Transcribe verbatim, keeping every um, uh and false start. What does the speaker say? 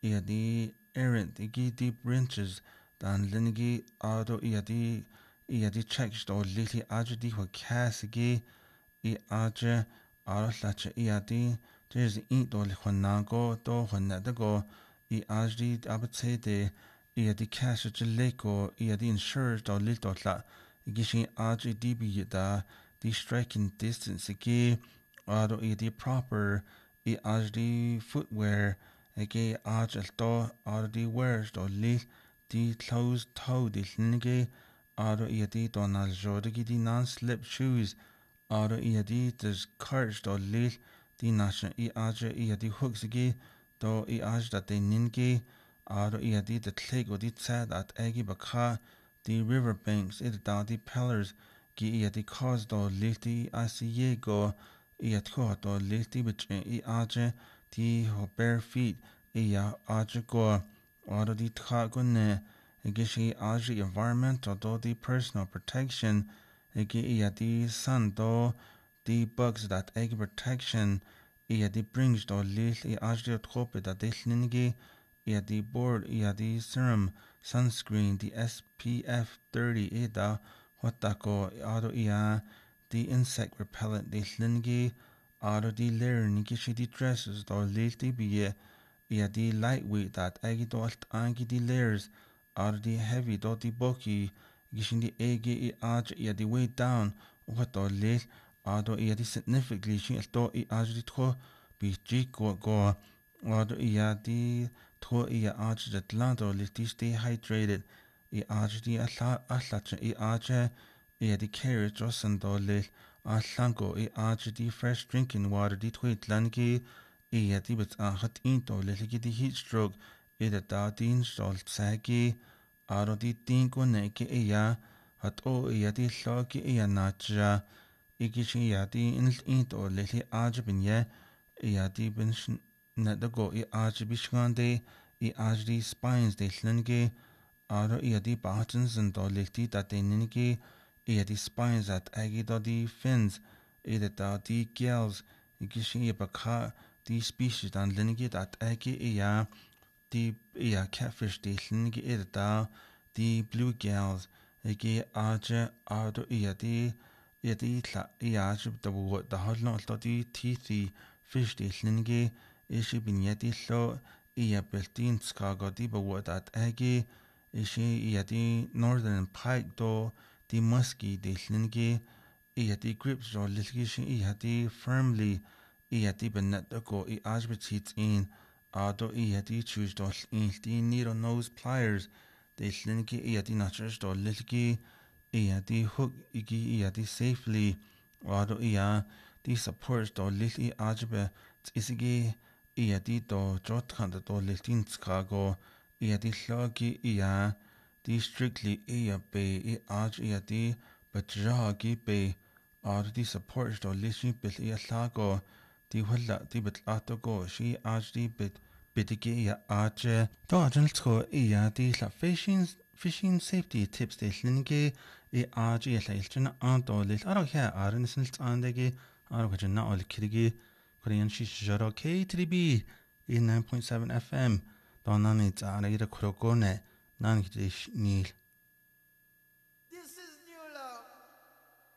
iadi errant igi deep branches dan linigi ado iadi iadi checks do lili aja di ho casigi I aja aro lacha iadi there's eat do li honago do honadago I ajdi abate de iadi cash leko iadi insure do lito la igishi aja dibi da the striking distance igi ado iadi proper I ajdi footwear igi aja do ado di wears do li di closed toe di linigi ado iadi do na jodigi di non-slip shoes ado iadi there's courage do lil di national I aja iadi hooks igi do I aja that they ningi ado iadi the click or di sad at egi baka the riverbanks it da di pillars gi iadi cause do lil di asiye go iad ko do lil di bich I aja di ho bare feet iya aja go ado di tha go ne igishi aja environmental do di personal protection igi iadi sun do the bugs that egg protection iadi brings do lil I ajdi trope that they lingi iadi board iadi serum sunscreen the S P F thirty ida hotako ado ia the insect repellent they lingi ado the layer nigi shidi dresses do lil di biye iadi lightweight that egg do angi the layers ado the heavy do the bulky gishindi egi I aj iadi weight down wato lil ado iadi significantly shi do I ajdi tro bi go go ado iadi tro ia aj that lando lil di stay hydrated I ajdi alla alla I aj iadi carry josan do lil allango I ajdi fresh drinking water di tweet langi iadi but a hot into lil di heat stroke ida da din sol sagi aro di tinko neke iya hat o iadi loki iya nacha igishi iadi inl into lili ajbinye iadi bin nadago I ajbishgande I ajdi spines de linge aro iadi buttons and do lili that they ningi iadi spines at agi do di fins ida da di gills igishi ibaka di species dan lingi that agi iya the yeah, catfish de lingi ida the blue gals igi aja ado iadi iadi tla iadi the wood the hodlon to the teethy fish de lingi ishi binyati lo ia beltin skago di wood at agi ishi iadi northern pike do the musky de lingi iadi grips do lilgishi iadi firmly iadi benet go I ajbit in ado iadi choose do inti needle nose pliers de lingi iadi nachers do lilgi iadi hook igi iadi safely ado ia di supports do lili ajbe isigi iadi do jotkanda do liltin skago iadi logi ia di strictly ia be I aj iadi bajagi be ado di supports do lili bil ia lago di wala di bit atogo shi aj di bit bitigi ia aje do ajal tro ia di la fishing fishing safety tips de lingi I aj ia la ilchina ando lil aro ha arin snil andegi aro gajna ol kirigi korean shi jaro K three B in nine point seven F M do nani tsara ira krogone nan gidish nil